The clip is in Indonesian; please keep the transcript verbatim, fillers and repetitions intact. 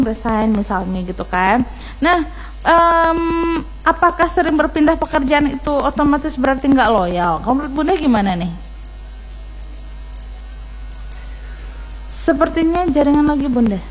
resign misalnya gitu kan. Nah, um, apakah sering berpindah pekerjaan itu otomatis berarti nggak loyal? Kalau menurut Bunda gimana nih? Sepertinya jaringan lagi Bunda.